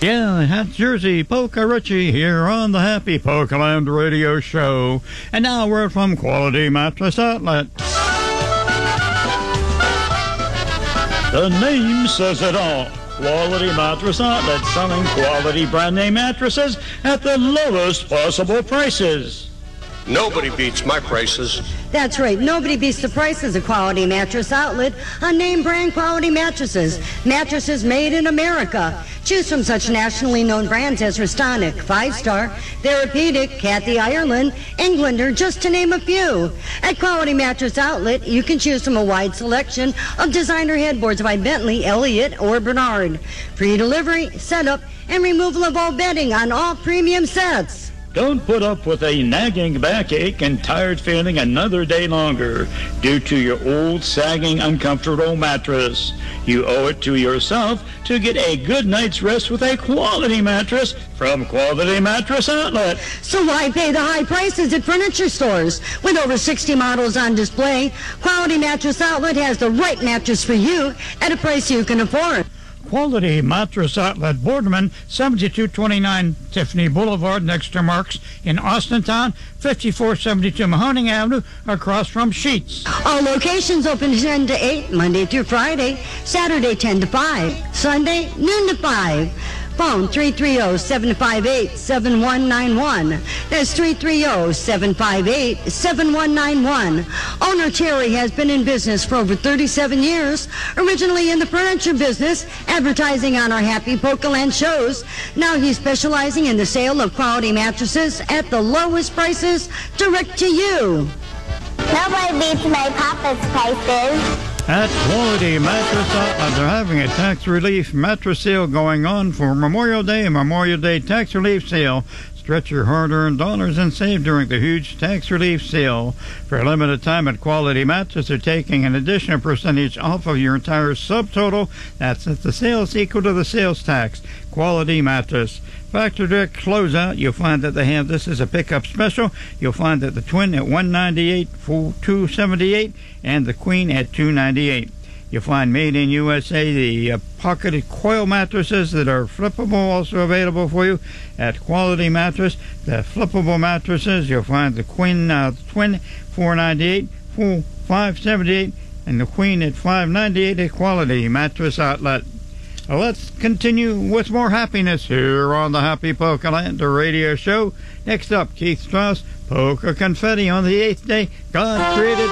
Yeah, that's Jersey Polka Richie here on the Happy Polkaland Radio Show. And now we're from Quality Mattress Outlet. The name says it all. Quality Mattress Outlet, selling quality brand name mattresses at the lowest possible prices. Nobody beats my prices. That's right. Nobody beats the prices of Quality Mattress Outlet on name brand quality mattresses. Mattresses made in America. Choose from such nationally known brands as Restonic, 5-Star, Therapeutic, Kathy Ireland, Englander, just to name a few. At Quality Mattress Outlet, you can choose from a wide selection of designer headboards by Bentley, Elliott, or Bernard. Free delivery, setup, and removal of all bedding on all premium sets. Don't put up with a nagging backache and tired feeling another day longer due to your old, sagging, uncomfortable mattress. You owe it to yourself to get a good night's rest with a quality mattress from Quality Mattress Outlet. So why pay the high prices at furniture stores? With over 60 models on display, Quality Mattress Outlet has the right mattress for you at a price you can afford. Quality Mattress Outlet, Boardman, 7229 Tiffany Boulevard, next to Mark's in Austintown, 5472 Mahoning Avenue, across from Sheetz. All locations open 10 to 8, Monday through Friday, Saturday 10 to 5, Sunday noon to 5. Phone 330-758-7191. That's 330-758-7191. Owner Terry has been in business for over 37 years, originally in the furniture business, advertising on our Happy Polkaland shows. Now he's specializing in the sale of quality mattresses at the lowest prices direct to you. Nobody beats my papa's prices. At Quality Mattress Outlet, they're having a tax relief mattress sale going on for Memorial Day tax relief sale. Stretch your hard-earned dollars and save during the huge tax relief sale. For a limited time at Quality Mattress, they're taking an additional percentage off of your entire subtotal. That's if the sales equal to the sales tax. Quality Mattress. Factory direct closeout, you'll find that they have this as a pickup special. You'll find that the twin at $198 for $278 and the queen at $298. You'll find made in USA the pocketed coil mattresses that are flippable, also available for you at Quality Mattress. The flippable mattresses, you'll find the twin $498, full $578, and the queen at $598 at Quality Mattress Outlet. Let's continue with more happiness here on the Happy Polkaland Radio Show. Next up, Keith Strauss, Polka Confetti on the 8th day. God created